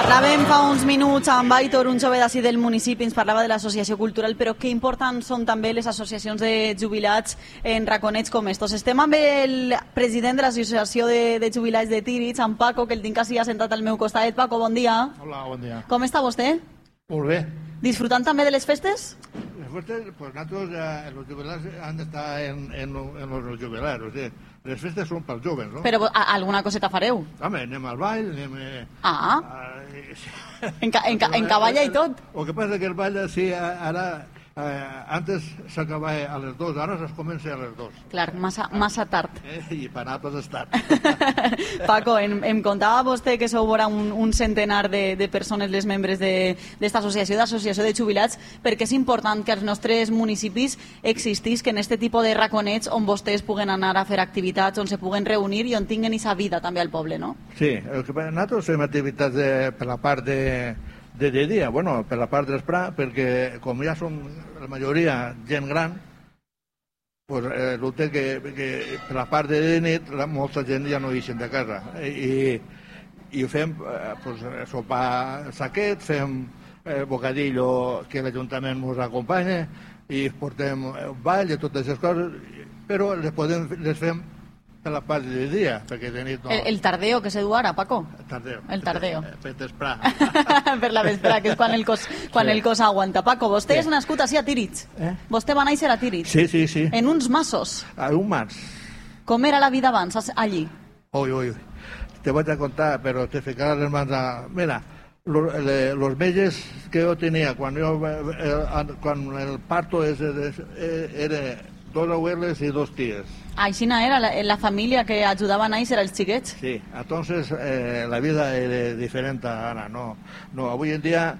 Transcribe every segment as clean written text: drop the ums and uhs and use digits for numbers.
Parlàvem fa uns minuts amb Aitor, un jove d'ací del municipi, ens parlava de l'associació cultural, però que importants són també les associacions de jubilats en raconets com estos. Estem amb el president de l'associació de jubilats de Tírig, en Paco, que el tinc així assentat al meu costat. Paco, bon dia. Hola, bon dia. Com està vostè? Molt bé. Disfrutant també de les festes? Les festes, pues nosotros, los jubilados han de estar en los jubilados, o sea, les festes són pels joves, no? Però alguna coseta fareu? Home, anem al ball, anem... En cavalla i tot? El que passa que el ball, sí, ara... antes s'acabava a les 2, ara es comença a les 2. Clar, massa tard. I per altres és tard. Paco, em contava vostè que sou vora un centenar de persones, les membres d'esta associació, d'associació de jubilats, perquè és important que als nostres municipis existisquen aquest tipus de raconets on vostès puguen anar a fer activitats, on se puguen reunir i on tinguin aquesta vida també al poble, no? Sí, nosaltres fem activitats per la part de dia, bueno, per la part d'esprà, perquè com ja som la majoria gent gran, pues, resulta que per la part de nit molta gent ja no ixen de casa i fem pues, sopar saquet, fem bocadillo que l'Ajuntament ens acompanya i portem ball i totes aquestes coses, però les fem per la part de dia, perquè de nit no... El tardeo que se du ara, Paco? El tardeo. Per l'esprà. Per la vesprà, que és quan el cos aguanta. Paco, vostè és nascut així a Tírig. Vostè va néixer a Tírig. Sí. En uns masos. A un mas. Com era la vida abans, allí? Ui. Te vaig a contar, però te ficaràs les mans a... Mira, los meses que yo tenía cuando el parto era 2 abuelos y 2 tías. Aixina era la família que ajudava a néixer els xiquets. Sí, entonces la vida era diferente ahora, no, avui en dia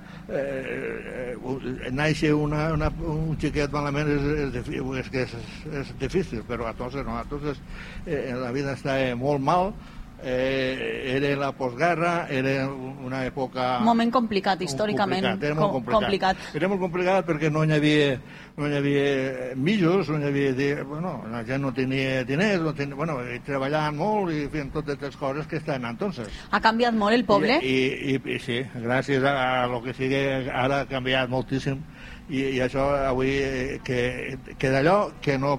néixer un xiquet malament és difícil, però entonces no, la vida està molt mal. Era la postguerra, era una època... Un moment complicat, històricament. Era molt complicat. Era molt complicat perquè no hi havia mitjos, no hi havia... Bueno, la gent no tenia diners, treballaven molt i feien totes les coses que estaven entonces. Ha canviat molt el poble? I sí, gràcies a lo que sigui, ara ha canviat moltíssim. I això avui que d'allò que no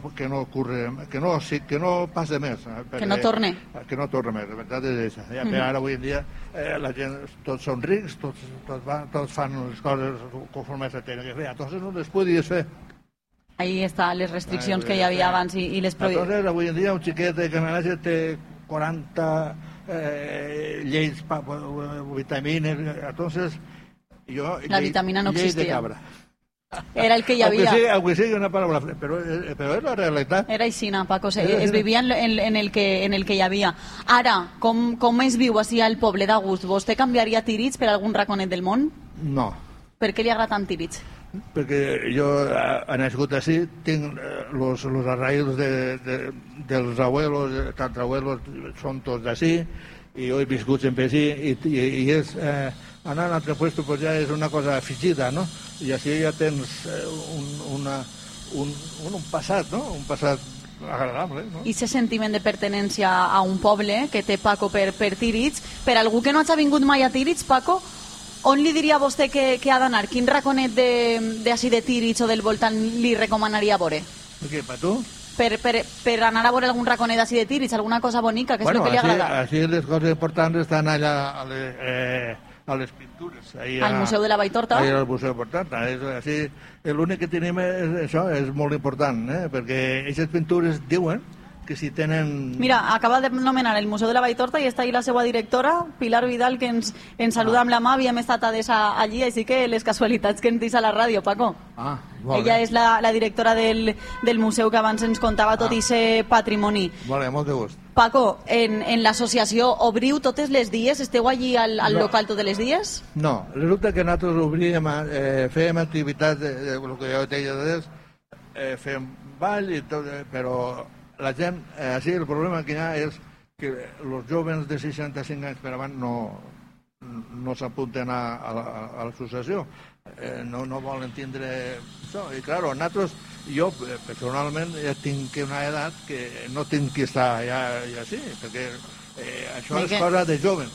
passa més, que no torne més, la veritat és això. Ara avui en dia la gent, tots són rics, tots fan les coses conforme se tenen que fer, entonces no les podies fer. Ahí està les restriccions que hi havia abans i les prohibicions. Entonces avui en dia un xiquet de Canadà té 40 lleis, vitamines, entonces la vitamina no existia. Llei de cabra. Era el que hi havia. Aunque sigui una paraula, però és la realitat. Era així, Paco, es vivia en el que hi havia. Ara, com es viu així al poble d'August? Vostè canviaria Tírig per algun raconet del món? No. Per què li agrada tant Tírig? Perquè jo he nascut així, tinc los arraïls dels abuelos, tatarabuelos, són tots d'ací, i jo he viscut sempre així, i és... anar a un altre lloc pues ja és una cosa afegida, no? I així ja tens un passat, no? Un passat agradable, no? I aquest sentiment de pertenència a un poble que té Paco per Tírig, per algú que no hagi vingut mai a Tírig, Paco, on li diria vostè que ha d'anar? Quin raconet d'ací de Tírig o del voltant li recomanaria veure? Què, per tu? Per anar a veure algun raconet d'ací de Tírig, alguna cosa bonica, que és el que li agrada? Així les coses importants estan allà a les pintures. Al Museu de la Valltorta? Al Museu de la Valltorta. L'únic que tenim és això, és molt important, perquè aquestes pintures diuen que si tenen... Mira, acaba de nomenar el Museu de la Valltorta i està ahí la seva directora, Pilar Vidal, que ens saluda amb la mà, havíem estat allí, així que les casualitats que ens dius a la ràdio, Paco. Ella és la directora del museu que abans ens contava tot i ser patrimoni. Molt bé, molt de gust. Paco, en l'associació obriu totes les dies? Esteu allí al local totes les dies? No, resulta que nosaltres obríem, fèiem activitats, el que jo deia, fèiem ball i tot, però la gent, així el problema que hi ha és que els joves de 65 anys per avant no s'apunten a l'associació, no volen tindre això, i clar, nosaltres, jo personalment ja tinc una edat que no tinc que estar ja així, perquè això és cosa de joves.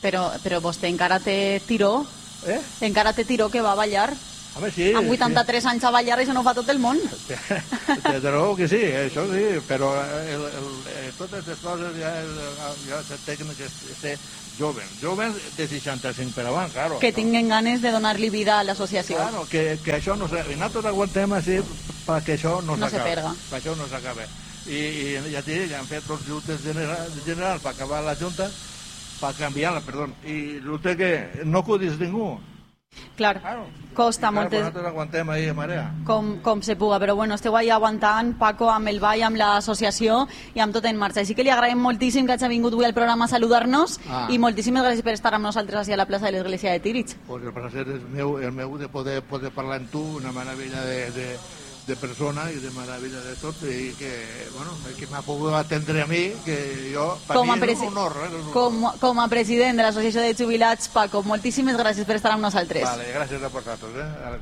Però vostè encara té tiró? Encara té tiró que va a ballar? Home, sí. Amb 83 anys a ballar, això no fa tot el món. De raó que sí, això sí, però totes les coses ja se tenen que ser joven de 65 per avant, claro. Que tinguen ganes de donar-li vida a l'associació. Claro, que això no se... Nosaltres aguantem així perquè això no se perga. Perquè això no s'acabe. I ja t'he dit, han fet dos juntes generals per acabar la junta, per canviar-la, perdó. I el que no acudís ningú. Clar, costa molt. Nosaltres aguantem ahí a marea. Com se puga, però bueno, esteu ahí aguantant, Paco, amb el ball, amb l'associació i amb tot en marxa. Així que li agraïm moltíssim que hagi vingut avui al programa a saludar-nos i moltíssimes gràcies per estar amb nosaltres així a la plaça de l'església de Tírig. Pues el placer és el meu de poder parlar amb tu, una meravella de persona i de meravella de tot, i que, bueno, que m'ha pogut atendre a mi, que jo, per mi és un honor. Com a president de l'Associació de Jubilats, Paco, moltíssimes gràcies per estar amb nosaltres. Vale, gràcies a vosaltres.